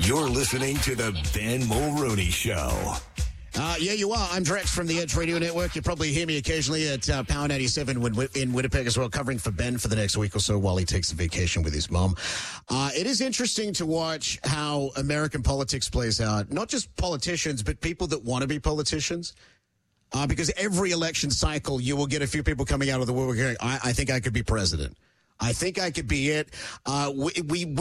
You're listening to the Ben Mulrooney Show. Yeah, you are. I'm Drex from the Edge Radio Network. You probably hear me occasionally at Power 97 in Winnipeg as well, covering for Ben for the next week or so while he takes a vacation with his mom. It is interesting to watch how American politics plays out. Not just politicians, but people that want to be politicians. Because every election cycle, you will get a few people coming out of the woodwork going, I think I could be president. I think I could be it. We